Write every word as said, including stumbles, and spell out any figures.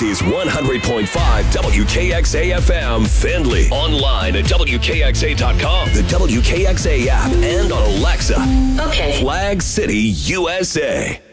City's one hundred point five W K X A F M, Findlay. Online at W K X A dot com, the W K X A app, and on Alexa. Okay. Flag City, U S A.